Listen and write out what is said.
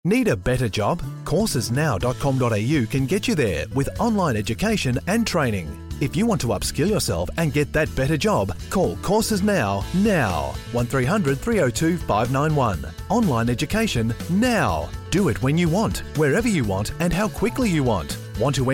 Need a better job? Coursesnow.com.au can get you there with online education and training. If you want to upskill yourself and get that better job, call Courses Now. 1300 302 591. Online education now. Do it when you want, wherever you want, and how quickly you want. Want to